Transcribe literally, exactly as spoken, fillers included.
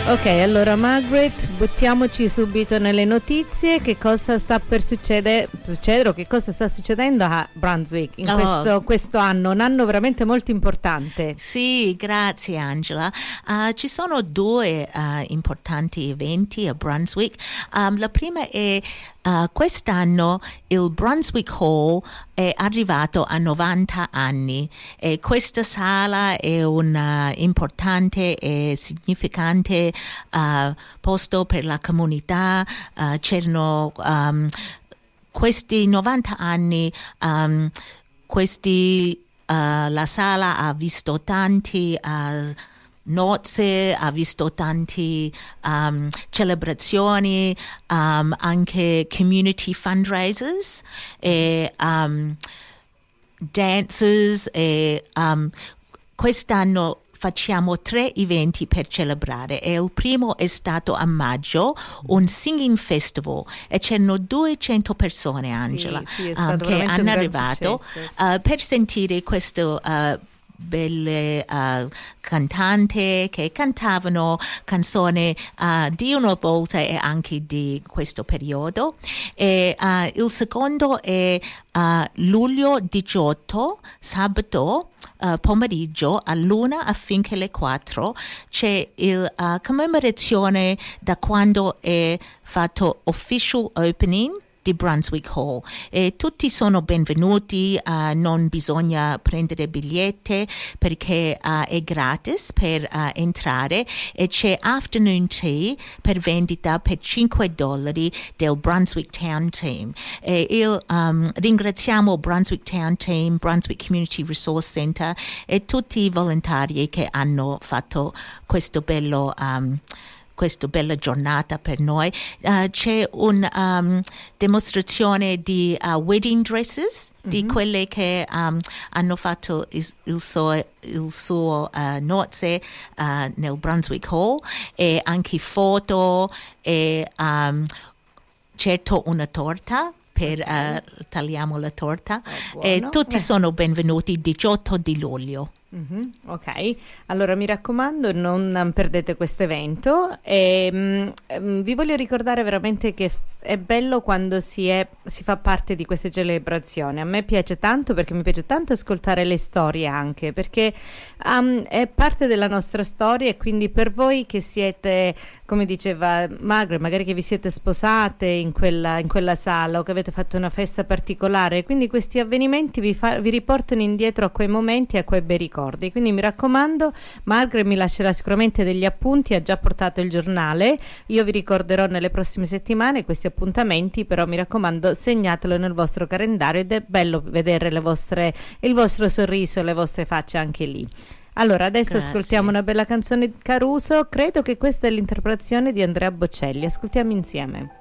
Ok, allora Margaret, buttiamoci subito nelle notizie. Che cosa sta per succedere, succedere o che cosa sta succedendo a Brunswick in Oh. questo, questo anno, un anno veramente molto importante. Sì, grazie Angela. Uh, ci sono due uh, importanti eventi a Brunswick. Um, la prima è uh, quest'anno il Brunswick Hall è arrivato a novanta anni e questa sala è un uh, importante e significante uh, posto per la comunità. Uh, c'erano um, questi novanta anni, um, questi Uh, la sala ha visto tanti uh, nozze, ha visto tanti um, celebrazioni, um, anche community fundraisers e um, dances e um, quest'anno facciamo tre eventi per celebrare e il primo è stato a maggio, un singing festival e c'erano duecento persone, Angela, sì, sì, um, che hanno arrivato uh, per sentire questo uh, belle uh, cantanti che cantavano canzoni uh, di una volta e anche di questo periodo. E uh, il secondo è uh, luglio diciotto, sabato Uh, pomeriggio all'una affinché le quattro c'è il uh, commemorazione da quando è fatto official opening di Brunswick Hall e tutti sono benvenuti, uh, non bisogna prendere biglietti perché uh, è gratis per uh, entrare e c'è afternoon tea per vendita per cinque dollari del Brunswick Town Team e il, um, ringraziamo Brunswick Town Team, Brunswick Community Resource Center e tutti i volontari che hanno fatto questo bello um, questa bella giornata per noi. Uh, c'è una um, dimostrazione di uh, wedding dresses, mm-hmm. di quelle che um, hanno fatto il, il suo, il suo uh, nozze uh, nel Brunswick Hall e anche foto e um, certo una torta. Per uh, tagliamo la torta oh, e tutti eh. sono benvenuti diciotto di luglio. Mm-hmm, ok, allora mi raccomando non perdete questo evento e um, vi voglio ricordare veramente che è bello quando si, è, si fa parte di queste celebrazioni. A me piace tanto perché mi piace tanto ascoltare le storie anche perché um, è parte della nostra storia e quindi per voi che siete, come diceva Margaret, magari che vi siete sposate in quella, in quella sala o che avete fatto una festa particolare, quindi questi avvenimenti vi, fa, vi riportano indietro a quei momenti e a quei bei ricordi. Quindi mi raccomando, Margaret mi lascerà sicuramente degli appunti, ha già portato il giornale, io vi ricorderò nelle prossime settimane questi appuntamenti, però mi raccomando segnatelo nel vostro calendario ed è bello vedere le vostre, il vostro sorriso, le vostre facce anche lì. Allora adesso Grazie. Ascoltiamo una bella canzone di Caruso, credo che questa è l'interpretazione di Andrea Bocelli, ascoltiamo insieme.